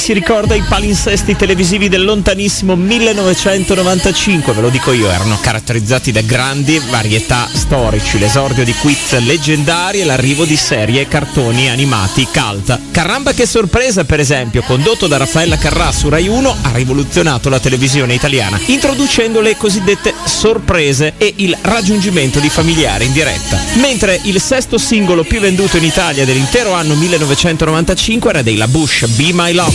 Si ricorda i palinsesti televisivi del lontanissimo 1995, ve lo dico io, erano caratterizzati da grandi varietà storici, l'esordio di quiz leggendari e l'arrivo di serie e cartoni animati cult. Caramba che sorpresa, per esempio, condotto da Raffaella Carrà su Rai 1, ha rivoluzionato la televisione italiana, introducendo le cosiddette sorprese e il raggiungimento di familiari in diretta. Mentre il sesto singolo più venduto in Italia dell'intero anno 1995 era dei La Bush, Be My Love.